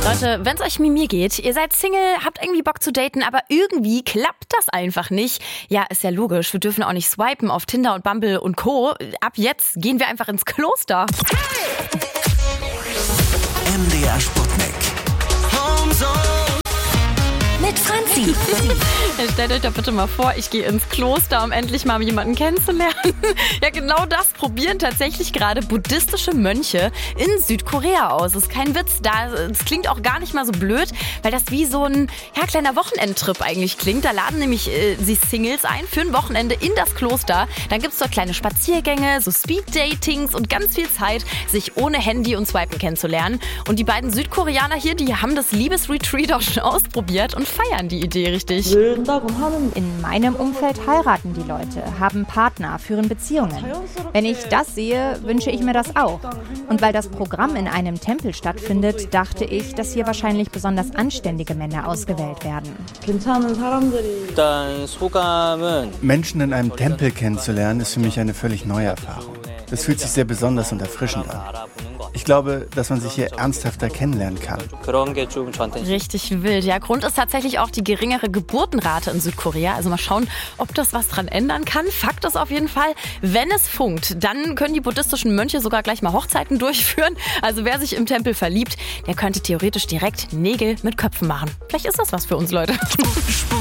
Leute, wenn es euch wie mir geht, ihr seid Single, habt irgendwie Bock zu daten, aber irgendwie klappt das einfach nicht. Ja, ist ja logisch, wir dürfen auch nicht swipen auf Tinder und Bumble und Co. Ab jetzt gehen wir einfach ins Kloster. MDR Sputnik. Mit Franzi. Stellt euch doch bitte mal vor, ich gehe ins Kloster, um endlich mal jemanden kennenzulernen. Ja, genau das probieren tatsächlich gerade buddhistische Mönche in Südkorea aus. Das ist kein Witz. Das klingt auch gar nicht mal so blöd, weil das wie so ein kleiner Wochenendtrip eigentlich klingt. Da laden nämlich sie Singles ein für ein Wochenende in das Kloster. Dann gibt es dort kleine Spaziergänge, so Speed-Datings und ganz viel Zeit, sich ohne Handy und Swipen kennenzulernen. Und die beiden Südkoreaner hier, die haben das Liebesretreat auch schon ausprobiert und feiern die Idee richtig. In meinem Umfeld heiraten die Leute, haben Partner, führen Beziehungen. Wenn ich das sehe, wünsche ich mir das auch. Und weil das Programm in einem Tempel stattfindet, dachte ich, dass hier wahrscheinlich besonders anständige Männer ausgewählt werden. Menschen in einem Tempel kennenzulernen, ist für mich eine völlig neue Erfahrung. Das fühlt sich sehr besonders und erfrischend an. Ich glaube, dass man sich hier ernsthafter kennenlernen kann. Richtig wild. Ja, Grund ist tatsächlich auch die geringere Geburtenrate in Südkorea. Also mal schauen, ob das was dran ändern kann. Fakt ist auf jeden Fall, wenn es funkt, dann können die buddhistischen Mönche sogar gleich mal Hochzeiten durchführen. Also wer sich im Tempel verliebt, der könnte theoretisch direkt Nägel mit Köpfen machen. Vielleicht ist das was für uns, Leute.